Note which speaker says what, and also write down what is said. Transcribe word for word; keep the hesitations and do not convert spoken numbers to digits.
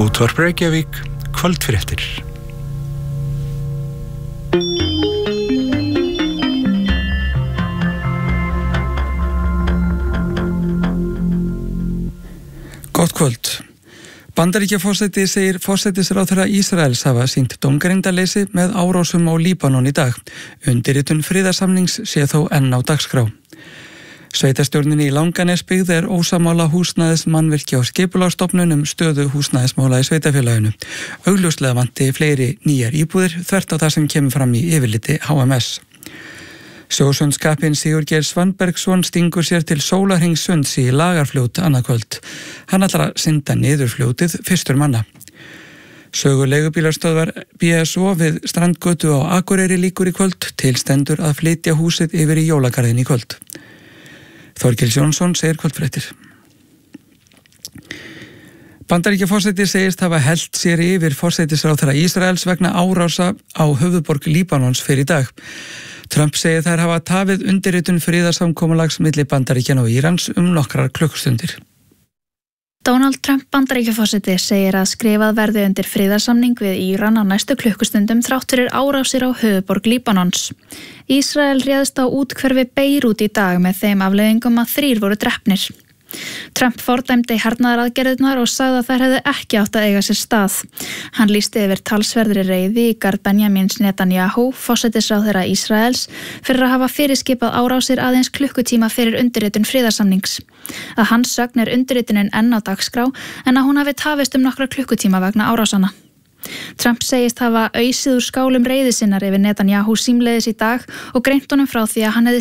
Speaker 1: Útvarp Reykjavík, kvöldfréttir.
Speaker 2: Gott kvöld. Bandaríkjaforseti segir forsætisráðherra Ísraels hafa sýnt dómgreindarleysi með árásum á Líbanon í dag. Undirritun friðarsamnings sé þó enn á dagskrá. Sveitarstjórnin í Langanesbyggð er ósammála húsnæðis mannvirki á skipulagsstofnun um stöðu húsnæðismála í sveitarfélaginu. Augljóslega vanti fleiri nýjar íbúðir þvert á það sem kemur fram í yfirliti H M S. Sjósundskapinn Sigurgeir Svanbergsson stingur sér til sólarhringssunds í Lagarfljót annað kvöld. Hann ætlar að synda niður fljótið fyrstur manna. Sögu leigubílastöðvar B S O við Strandgötu á Akureyri líkur í kvöld, til stendur að flytja húsið yfir í jólagarðin í kvöld. Þorkels Jónsson segir kvöldfréttir. Bandaríkjaforseti segist hafa hellt sér yfir forsætisráðherra Ísraels vegna árása á höfuðborg Líbanons fyrir í dag. Trump segir þær hafa tafið undirritun friðarsamkomulags milli Bandaríkjanna og Írans um nokkrar klukkustundir.
Speaker 3: Donald Trump Bandaríkjaforseti segir að skrifað verði undir friðarsamning við Íran á næstu klukkustundum þrátt fyrir árásir á höfuðborg Líbanons. Ísrael réðst á úthverfi Beirút í dag með þeim afleiðingum að þrír voru drepnir. Trump fordæmdi hernaðaraðgerðirnar og sagði að þær hefðu ekki átt að eiga sér stað. Hann lýsti yfir talsverðri reiði í garð Benjamins Netanyahu, forsætisráðherra Ísraels, fyrir að hafa fyrirskipað árásir aðeins klukkutíma fyrir undirritun friðarsamnings. Að hans sögn er undirritunin enn á dagskrá en að hún hafi tafist um nokkra klukkutíma vegna árásana. Trump segist hafa ausið úr skálum reiði sinnar yfir Netanyahu símleiðis í dag og greint honum frá því að hann hefði